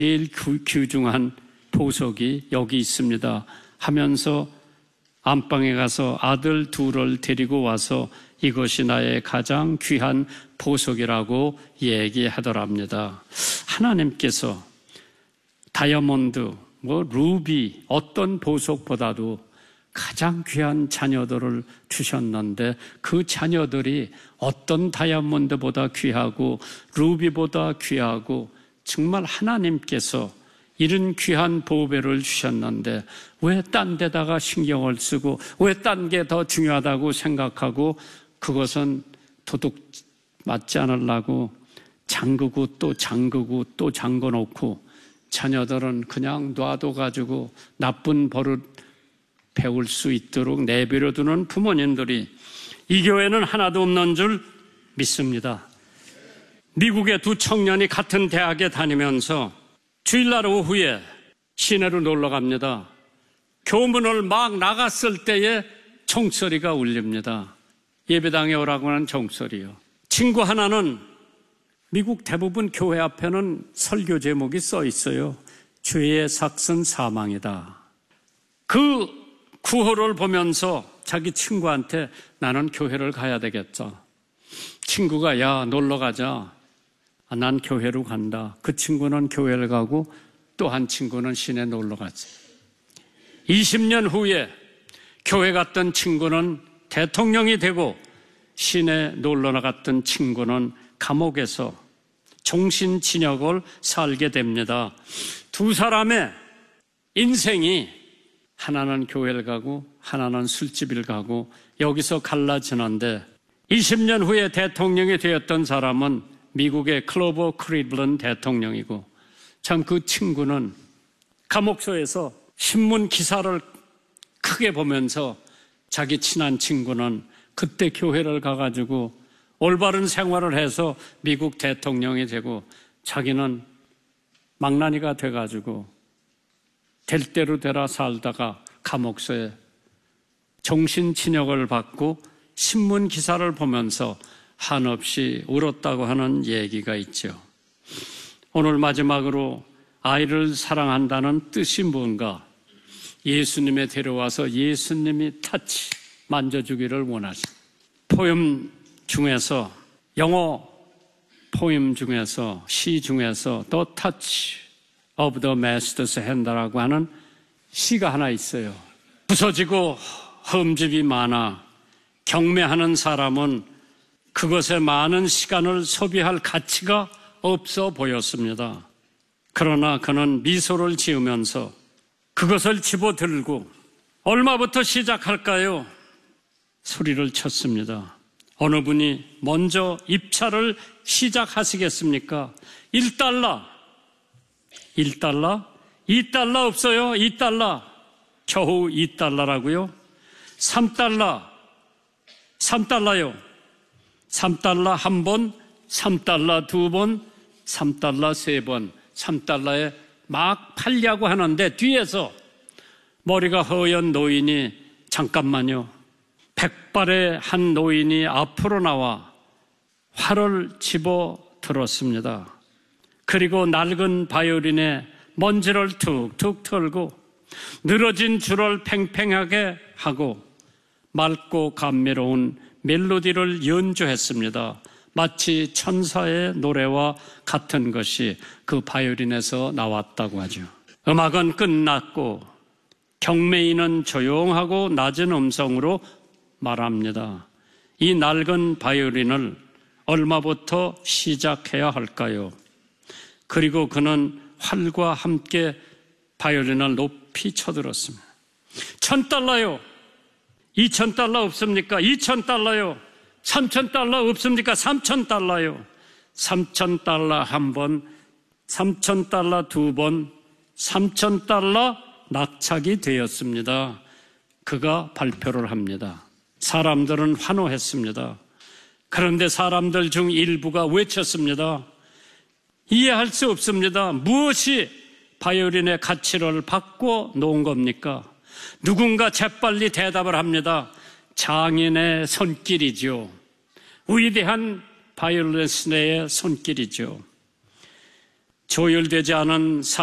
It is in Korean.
제일 귀중한 보석이 여기 있습니다 하면서 안방에 가서 아들 둘을 데리고 와서 이것이 나의 가장 귀한 보석이라고 얘기하더랍니다. 하나님께서 다이아몬드, 루비, 어떤 보석보다도 가장 귀한 자녀들을 주셨는데 그 자녀들이 어떤 다이아몬드보다 귀하고 루비보다 귀하고 정말 하나님께서 이런 귀한 보배를 주셨는데 왜 딴 데다가 신경을 쓰고 왜 딴 게 더 중요하다고 생각하고 그것은 도둑 맞지 않으려고 잠그고 또 잠그고 또 잠궈놓고 자녀들은 그냥 놔둬가지고 나쁜 버릇 배울 수 있도록 내버려두는 부모님들이 이 교회는 하나도 없는 줄 믿습니다. 미국의 두 청년이 같은 대학에 다니면서 주일날 오후에 시내로 놀러 갑니다. 교문을 막 나갔을 때에 총소리가 울립니다. 예배당에 오라고 하는 총소리요. 친구 하나는 미국 대부분 교회 앞에는 설교 제목이 써 있어요. 죄의 삭은 사망이다. 그 구호를 보면서 자기 친구한테 나는 교회를 가야 되겠다. 친구가 야 놀러 가자. 난 교회로 간다. 그 친구는 교회를 가고 또 한 친구는 시내 놀러 가지. 20년 후에 교회 갔던 친구는 대통령이 되고 시내 놀러 나갔던 친구는 감옥에서 종신진역을 살게 됩니다. 두 사람의 인생이 하나는 교회를 가고 하나는 술집을 가고 여기서 갈라지는데 20년 후에 대통령이 되었던 사람은 미국의 클로버 클리블랜드 대통령이고 참 그 친구는 감옥소에서 신문 기사를 크게 보면서 자기 친한 친구는 그때 교회를 가가지고 올바른 생활을 해서 미국 대통령이 되고 자기는 망나니가 돼가지고 될 대로 되라 살다가 감옥소에 종신진역을 받고 신문 기사를 보면서 한없이 울었다고 하는 얘기가 있죠. 오늘 마지막으로 아이를 사랑한다는 뜻이 뭔가 예수님에 데려와서 예수님이 만져주기를 원하십니다. 포엠 중에서 영어 포엠 중에서 시 중에서 The Touch of the Master's Hand라고 하는 시가 하나 있어요. 부서지고 흠집이 많아 경매하는 사람은 그것에 많은 시간을 소비할 가치가 없어 보였습니다. 그러나 그는 미소를 지으면서 그것을 집어들고 얼마부터 시작할까요? 소리를 쳤습니다. 어느 분이 먼저 입찰을 시작하시겠습니까? 1달러, 1달러, 2달러 없어요? 2달러, 겨우 2달러라고요? 3달러, 3달러요. 3달러 한 번, 3달러 두 번, 3달러 세 번, 3달러에 막 팔려고 하는데 뒤에서 머리가 허연 노인이 잠깐만요. 백발의 한 노인이 앞으로 나와 활을 집어 들었습니다. 그리고 낡은 바이올린에 먼지를 툭툭 털고 늘어진 줄을 팽팽하게 하고 맑고 감미로운 멜로디를 연주했습니다. 마치 천사의 노래와 같은 것이 그 바이올린에서 나왔다고 하죠. 음악은 끝났고 경매인은 조용하고 낮은 음성으로 말합니다. 이 낡은 바이올린을 얼마부터 시작해야 할까요? 그리고 그는 활과 함께 바이올린을 높이 쳐들었습니다. 1,000달러요. 2,000달러 없습니까? 2,000달러요. 3,000달러 없습니까? 3,000달러요. 3,000달러 한 번, 3,000달러 두 번, 3,000달러 낙찰이 되었습니다. 그가 발표를 합니다. 사람들은 환호했습니다. 그런데 사람들 중 일부가 외쳤습니다. 이해할 수 없습니다. 무엇이 바이올린의 가치를 바꿔 놓은 겁니까? 누군가 재빨리 대답을 합니다. 장인의 손길이죠. 위대한 바이올리니스트의 손길이죠. 조율되지 않은